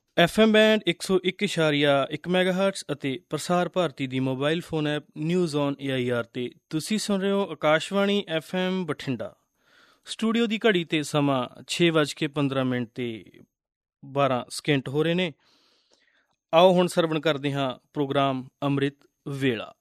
FM band 101.1 ਮੈਗਾਹਰਟਜ਼ ਅਤੇ ਪ੍ਰਸਾਰ ਭਾਰਤੀ ਦੀ mobile phone app news on AIR 'ਤੇ ਤੁਸੀਂ ਸੁਣ ਰਹੇ ਹੋ ਆਕਾਸ਼ਵਾਣੀ FM ਬਠਿੰਡਾ। ਸਟੂਡੀਓ ਦੀ ਘੜੀ 'ਤੇ ਸਮਾਂ 6:15 ਤੇ 12 ਹੋ ਰਹੇ ਨੇ। ਆਓ ਹੁਣ ਸਰਵਣ ਕਰਦੇ ਹਾਂ ਪ੍ਰੋਗਰਾਮ ਅੰਮ੍ਰਿਤ ਵੇਲਾ।